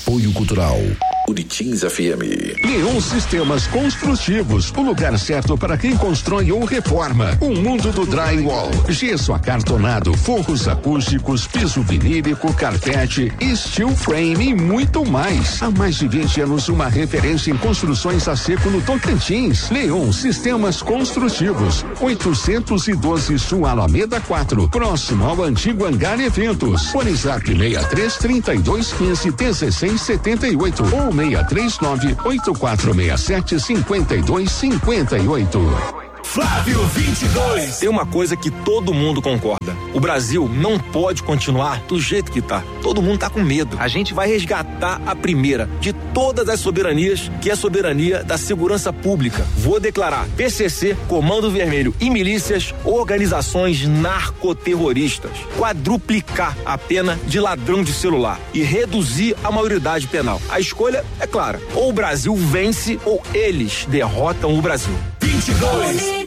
Apoio Cultural Uritins FM. Leon Sistemas Construtivos, o lugar certo para quem constrói ou reforma. O mundo do drywall, gesso acartonado, forros acústicos, piso vinílico, carpete, steel frame e muito mais. Há mais de 20 anos, uma referência em construções a seco no Tocantins. Leon Sistemas Construtivos, 812 Sul Alameda 4, próximo ao antigo Hangar Eventos. WhatsApp 63-3215-1678 ou 639-8467-5258. Flávio 22. Tem uma coisa que todo mundo concorda: o Brasil não pode continuar do jeito que tá. Todo mundo tá com medo. A gente vai resgatar a primeira de todas as soberanias, que é a soberania da segurança pública. Vou declarar PCC, Comando Vermelho e milícias organizações narcoterroristas. Quadruplicar a pena de ladrão de celular e reduzir a maioridade penal. A escolha é clara: ou o Brasil vence ou eles derrotam o Brasil. 22.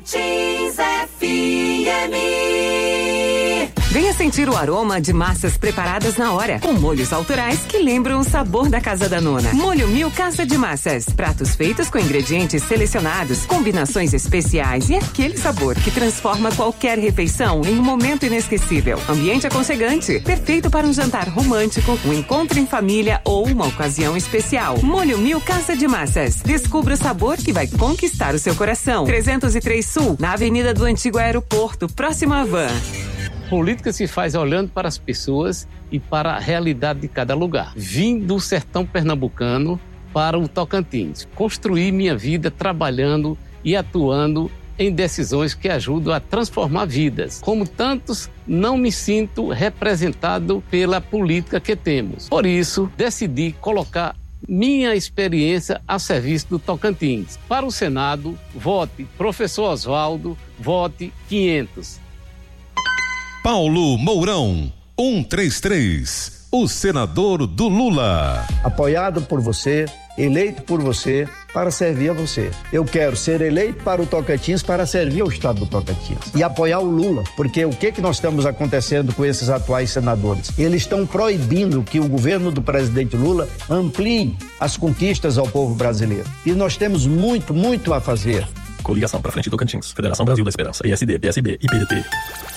Venha sentir o aroma de massas preparadas na hora, com molhos autorais que lembram o sabor da Casa da Nona. Molho Mil Casa de Massas. Pratos feitos com ingredientes selecionados, combinações especiais e aquele sabor que transforma qualquer refeição em um momento inesquecível. Ambiente aconchegante, perfeito para um jantar romântico, um encontro em família ou uma ocasião especial. Molho Mil Casa de Massas. Descubra o sabor que vai conquistar o seu coração. 303 Sul, na Avenida do Antigo Aeroporto, próximo à Van. Política se faz olhando para as pessoas e para a realidade de cada lugar. Vim do sertão pernambucano para o Tocantins. Construí minha vida trabalhando e atuando em decisões que ajudam a transformar vidas. Como tantos, não me sinto representado pela política que temos. Por isso, decidi colocar minha experiência a serviço do Tocantins. Para o Senado, vote Professor Oswaldo, vote 500. Paulo Mourão, 133, o senador do Lula. Apoiado por você, eleito por você, para servir a você. Eu quero ser eleito para o Tocantins, para servir ao estado do Tocantins. E apoiar o Lula, porque o que nós estamos acontecendo com esses atuais senadores? Eles estão proibindo que o governo do presidente Lula amplie as conquistas ao povo brasileiro. E nós temos muito a fazer. Coligação para frente do Tocantins, Federação Brasil da Esperança, PSD, PSB e PDT.